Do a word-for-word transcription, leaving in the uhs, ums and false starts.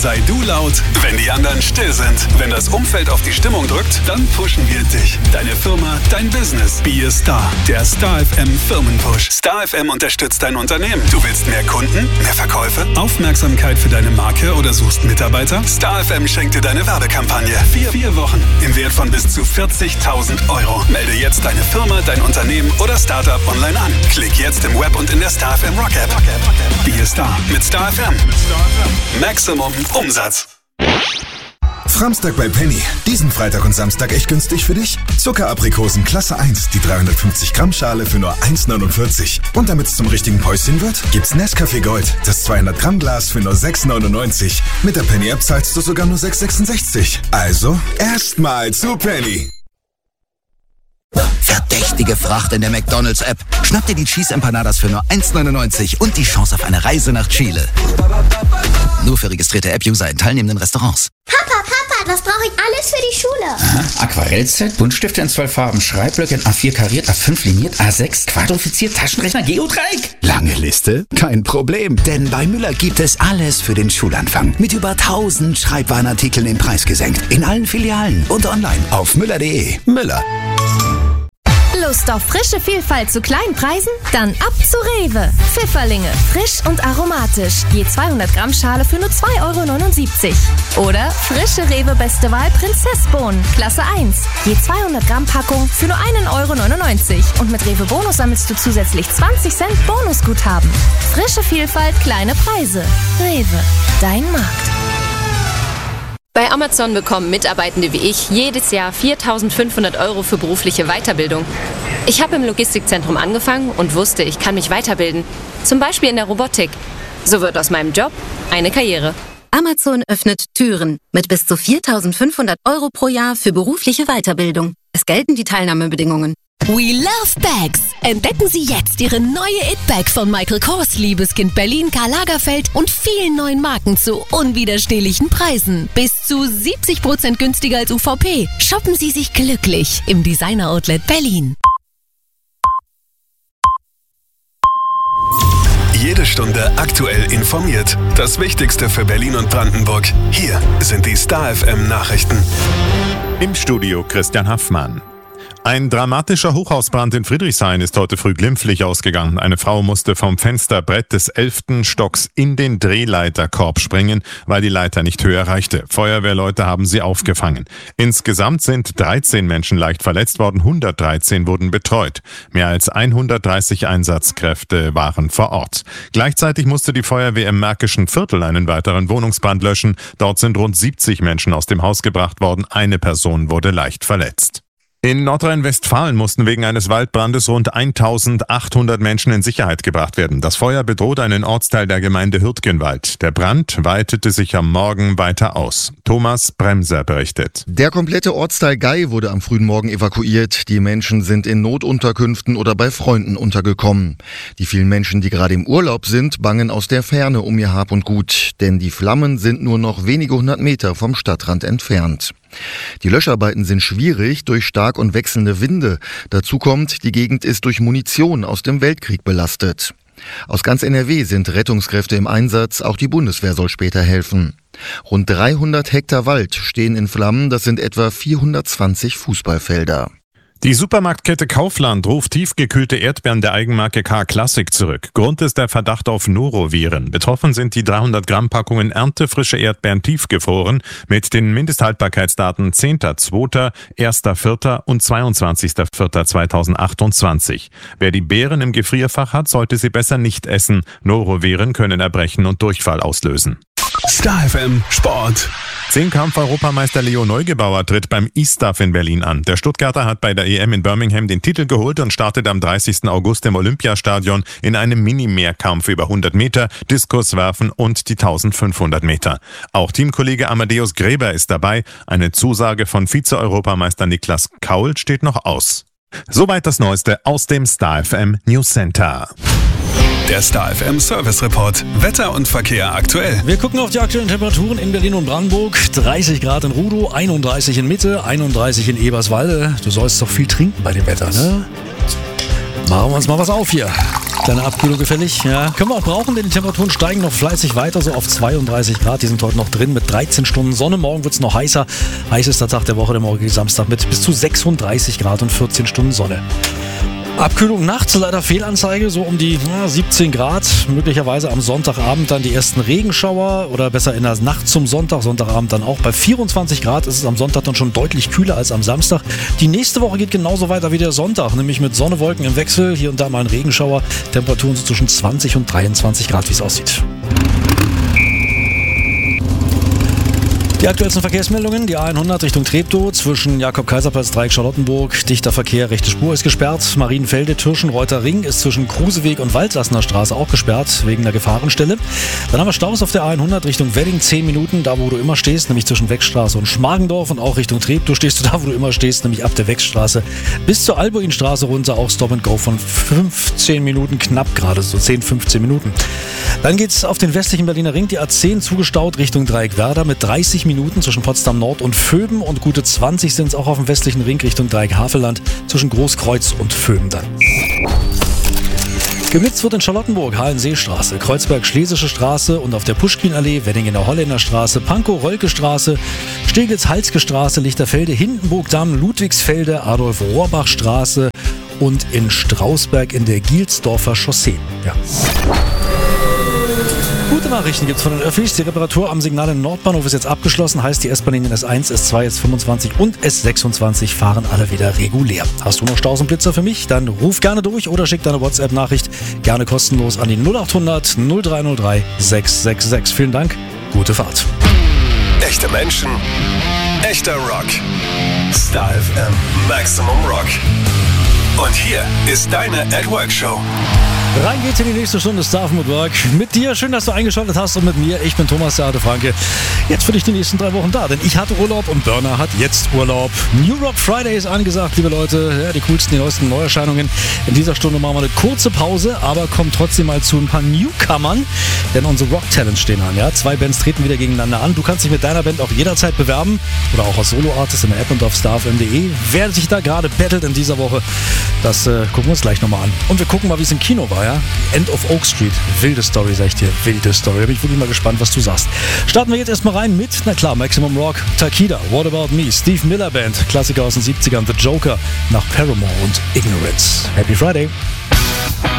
Sei du laut, wenn die anderen still sind. Wenn das Umfeld auf die Stimmung drückt, dann pushen wir dich. Deine Firma, dein Business. Be a Star. Der Star F M Firmenpush. Star F M unterstützt dein Unternehmen. Du willst mehr Kunden, mehr Verkäufe, Aufmerksamkeit für deine Marke oder suchst Mitarbeiter? Star F M schenkt dir deine Werbekampagne. Vier, vier Wochen im Wert von bis zu vierzigtausend Euro. Melde jetzt deine Firma, dein Unternehmen oder Startup online an. Klick jetzt im Web und in der Star F M Rock App. Be a Star mit Star F M. Maximum Umsatz. Framstag bei Penny. Diesen Freitag und Samstag echt günstig für dich? Zuckeraprikosen Klasse eins, die dreihundertfünfzig Gramm Schale für nur eins neunundvierzig. Und damit es zum richtigen Päuschen wird, gibt's Nescafé Gold, das zweihundert Gramm Glas für nur sechs neunundneunzig. Mit der Penny App zahlst du sogar nur sechs sechsundsechzig. Also, erstmal zu Penny. Verdächtige Fracht in der McDonald's-App. Schnapp dir die Cheese Empanadas für nur eins neunundneunzig und die Chance auf eine Reise nach Chile. Nur für registrierte App-User in teilnehmenden Restaurants. Papa, Papa, was brauche ich alles für die Schule? Aha, Aquarellset, Buntstifte in zwölf Farben, Schreibblöcke in A vier kariert, A fünf liniert, A sechs quadrifiziert, Taschenrechner, Geodreieck. Lange Liste? Kein Problem, denn bei Müller gibt es alles für den Schulanfang. Mit über tausend Schreibwarenartikeln den Preis gesenkt. In allen Filialen und online auf müller punkt de. Müller. Lust auf frische Vielfalt zu kleinen Preisen? Dann ab zu Rewe. Pfifferlinge, frisch und aromatisch. Je zweihundert Gramm Schale für nur zwei Euro neunundsiebzig. Oder frische Rewe Beste Wahl Prinzessbohnen, Klasse eins. Je zweihundert Gramm Packung für nur ein Euro neunundneunzig. Und mit Rewe Bonus sammelst du zusätzlich zwanzig Cent Bonusguthaben. Frische Vielfalt, kleine Preise. Rewe, dein Markt. Bei Amazon bekommen Mitarbeitende wie ich jedes Jahr viertausendfünfhundert Euro für berufliche Weiterbildung. Ich habe im Logistikzentrum angefangen und wusste, ich kann mich weiterbilden. Zum Beispiel in der Robotik. So wird aus meinem Job eine Karriere. Amazon öffnet Türen mit bis zu viertausendfünfhundert Euro pro Jahr für berufliche Weiterbildung. Es gelten die Teilnahmebedingungen. We love bags. Entdecken Sie jetzt Ihre neue It-Bag von Michael Kors, Liebeskind Berlin, Karl Lagerfeld und vielen neuen Marken zu unwiderstehlichen Preisen. Bis zu siebzig Prozent günstiger als U V P. Shoppen Sie sich glücklich im Designer Outlet Berlin. Jede Stunde aktuell informiert. Das Wichtigste für Berlin und Brandenburg. Hier sind die Star F M Nachrichten. Im Studio Christian Haffmann. Ein dramatischer Hochhausbrand in Friedrichshain ist heute früh glimpflich ausgegangen. Eine Frau musste vom Fensterbrett des elften Stocks in den Drehleiterkorb springen, weil die Leiter nicht höher reichte. Feuerwehrleute haben sie aufgefangen. Insgesamt sind dreizehn Menschen leicht verletzt worden, hundertdreizehn wurden betreut. Mehr als hundertdreißig Einsatzkräfte waren vor Ort. Gleichzeitig musste die Feuerwehr im Märkischen Viertel einen weiteren Wohnungsbrand löschen. Dort sind rund siebzig Menschen aus dem Haus gebracht worden. Eine Person wurde leicht verletzt. In Nordrhein-Westfalen mussten wegen eines Waldbrandes rund eintausendachthundert Menschen in Sicherheit gebracht werden. Das Feuer bedroht einen Ortsteil der Gemeinde Hürtgenwald. Der Brand weitete sich am Morgen weiter aus. Thomas Bremser berichtet. Der komplette Ortsteil Gei wurde am frühen Morgen evakuiert. Die Menschen sind in Notunterkünften oder bei Freunden untergekommen. Die vielen Menschen, die gerade im Urlaub sind, bangen aus der Ferne um ihr Hab und Gut. Denn die Flammen sind nur noch wenige hundert Meter vom Stadtrand entfernt. Die Löscharbeiten sind schwierig durch stark und wechselnde Winde. Dazu kommt, die Gegend ist durch Munition aus dem Weltkrieg belastet. Aus ganz N R W sind Rettungskräfte im Einsatz, auch die Bundeswehr soll später helfen. Rund dreihundert Hektar Wald stehen in Flammen, das sind etwa vierhundertzwanzig Fußballfelder. Die Supermarktkette Kaufland ruft tiefgekühlte Erdbeeren der Eigenmarke K Classic zurück. Grund ist der Verdacht auf Noroviren. Betroffen sind die dreihundert Gramm Packungen erntefrische Erdbeeren tiefgefroren mit den Mindesthaltbarkeitsdaten zehnter zweiter, erster vierter und zweiundzwanzigster vierter zweitausendachtundzwanzig. Wer die Beeren im Gefrierfach hat, sollte sie besser nicht essen. Noroviren können Erbrechen und Durchfall auslösen. Star F M Sport. Zehnkampf-Europameister Leo Neugebauer tritt beim I-Staff in Berlin an. Der Stuttgarter hat bei der E M in Birmingham den Titel geholt und startet am dreißigsten August im Olympiastadion in einem Mini-Mehrkampf über hundert Meter, Diskuswerfen und die eintausendfünfhundert Meter. Auch Teamkollege Amadeus Gräber ist dabei. Eine Zusage von Vize-Europameister Niklas Kaul steht noch aus. Soweit das Neueste aus dem Star F M News Center. Der Star F M Service Report. Wetter und Verkehr aktuell. Wir gucken auf die aktuellen Temperaturen in Berlin und Brandenburg. dreißig Grad in Rudow, einunddreißig in Mitte, einunddreißig in Eberswalde. Du sollst doch viel trinken bei dem Wetter, ne? Machen wir uns mal was auf hier. Kleine Abkühlung gefällig. Ja, können wir auch brauchen, denn die Temperaturen steigen noch fleißig weiter, so auf zweiunddreißig Grad. Die sind heute noch drin mit dreizehn Stunden Sonne. Morgen wird es noch heißer. Heißester Tag der Woche, der morgige Samstag mit bis zu sechsunddreißig Grad und vierzehn Stunden Sonne. Abkühlung nachts, leider Fehlanzeige, so um die na, siebzehn Grad. Möglicherweise am Sonntagabend dann die ersten Regenschauer oder besser in der Nacht zum Sonntag, Sonntagabend dann auch. Bei vierundzwanzig Grad ist es am Sonntag dann schon deutlich kühler als am Samstag. Die nächste Woche geht genauso weiter wie der Sonntag, nämlich mit Sonne, Wolken im Wechsel, hier und da mal ein Regenschauer. Temperaturen so zwischen zwanzig und dreiundzwanzig Grad, wie es aussieht. Die aktuellsten Verkehrsmeldungen, die A hundert Richtung Treptow zwischen Jakob-Kaiser-Platz, Dreieck Charlottenburg, dichter Verkehr, rechte Spur ist gesperrt. Marienfelde, Tirschenreuther Ring ist zwischen Kruseweg und Waldsassener Straße auch gesperrt, wegen der Gefahrenstelle. Dann haben wir Staus auf der A hundert Richtung Wedding, zehn Minuten, da wo du immer stehst, nämlich zwischen Wechstraße und Schmargendorf, und auch Richtung Treptow stehst du da, wo du immer stehst, nämlich ab der Wechstraße bis zur Albuinstraße runter, auch Stop and Go von fünfzehn Minuten, knapp gerade, so zehn, fünfzehn Minuten. Dann geht's auf den westlichen Berliner Ring, die A zehn zugestaut Richtung Dreieck-Werder mit dreißig Minuten zwischen Potsdam Nord und Vöben, und gute zwanzig sind es auch auf dem westlichen Ring Richtung Dreieck-Havelland zwischen Großkreuz und Vöben dann. Geblitzt wird in Charlottenburg, Hallenseestraße, Kreuzberg-Schlesische Straße und auf der Puschkinallee, Weddingener Holländerstraße, Pankow-Rolke-Straße, Steglitz-Halske-Straße, Lichterfelde, Hindenburg-Damm, Ludwigsfelde, Adolf-Rohrbach-Straße und in Strausberg in der Gielsdorfer Chaussee. Ja. Gute Nachrichten gibt es von den Öffis. Die Reparatur am Signal im Nordbahnhof ist jetzt abgeschlossen. Heißt, die S-Bahnlinien S eins, S zwei, S fünfundzwanzig und S sechsundzwanzig fahren alle wieder regulär. Hast du noch Staus und Blitzer für mich? Dann ruf gerne durch oder schick deine WhatsApp-Nachricht gerne kostenlos an die null acht hundert null drei null drei sechs sechs sechs. Vielen Dank, gute Fahrt. Echte Menschen, echter Rock. Star F M Maximum Rock. Und hier ist deine At Work Show. Rein geht's in die nächste Stunde Star F M at Work. Mit dir, schön, dass du eingeschaltet hast, und mit mir, ich bin Thomas der Harte Franke. Jetzt für dich die nächsten drei Wochen da, denn ich hatte Urlaub und Burner hat jetzt Urlaub. New Rock Friday ist angesagt, liebe Leute. Ja, die coolsten, die neuesten Neuerscheinungen. In dieser Stunde machen wir eine kurze Pause, aber kommt trotzdem mal zu ein paar Newcomern, denn unsere Rock-Talents stehen an. Ja? Zwei Bands treten wieder gegeneinander an. Du kannst dich mit deiner Band auch jederzeit bewerben oder auch als Solo-Artist in der App und auf star f m punkt d e. Wer sich da gerade battelt in dieser Woche, das äh, gucken wir uns gleich nochmal an. Und wir gucken mal, wie es im Kino war. Ja? End of Oak Street. Wilde Story, sag ich dir. Wilde Story. Da bin ich wirklich mal gespannt, was du sagst. Starten wir jetzt erstmal rein mit, na klar, Maximum Rock, Takida, What About Me, Steve Miller Band, Klassiker aus den siebzigern, The Joker, nach Paramore und Ignorance. Happy Friday.